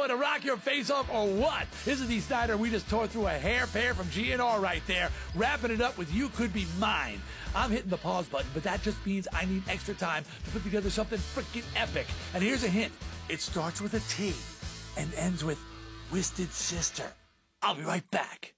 to rock your face off or what? This is Dee Snider. We just tore through a hair pair from GNR right there, wrapping it up with You Could Be Mine. I'm hitting the pause button, but that just means I need extra time to put together something freaking epic. And here's a hint. It starts with a T and ends with Twisted Sister. I'll be right back.